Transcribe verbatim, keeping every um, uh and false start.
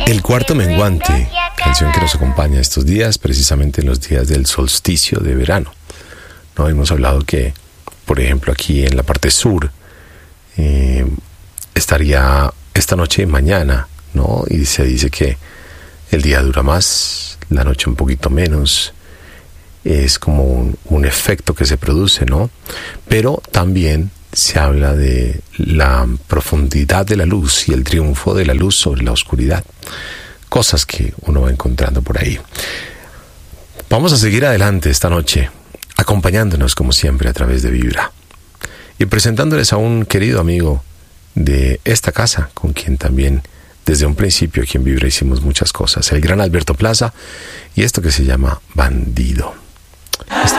El cuarto menguante, canción que nos acompaña estos días, precisamente en los días del solsticio de verano. ¿No? Hemos hablado que, por ejemplo, aquí en la parte sur, eh, estaría esta noche y mañana, ¿no? Y se dice que el día dura más, la noche un poquito menos. Es como un, un efecto que se produce, ¿no? Pero también se habla de la profundidad de la luz y el triunfo de la luz sobre la oscuridad. Cosas que uno va encontrando por ahí. Vamos a seguir adelante esta noche, acompañándonos como siempre a través de Vibra. Y presentándoles a un querido amigo de esta casa, con quien también desde un principio aquí en Vibra hicimos muchas cosas. El gran Alberto Plaza y esto que se llama Bandido. Esta